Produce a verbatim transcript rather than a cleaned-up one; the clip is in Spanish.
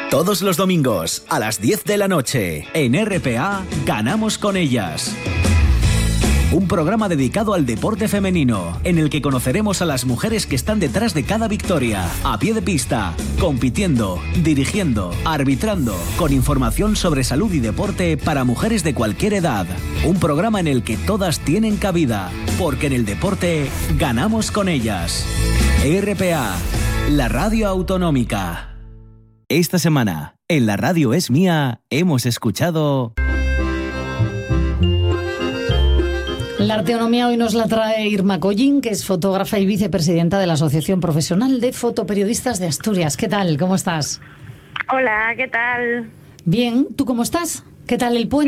Todos los domingos a las diez de la noche en R P A Ganamos con ellas. Un programa dedicado al deporte femenino, en el que conoceremos a las mujeres que están detrás de cada victoria, a pie de pista, compitiendo, dirigiendo, arbitrando, con información sobre salud y deporte para mujeres de cualquier edad. Un programa en el que todas tienen cabida, porque en el deporte ganamos con ellas. R P A, la radio autonómica. Esta semana, en La Radio Es Mía, hemos escuchado... La arteonomía hoy nos la trae Irma Collín, que es fotógrafa y vicepresidenta de la Asociación Profesional de Fotoperiodistas de Asturias. ¿Qué tal? ¿Cómo estás? Hola, ¿qué tal? Bien, ¿tú cómo estás? ¿Qué tal el puente?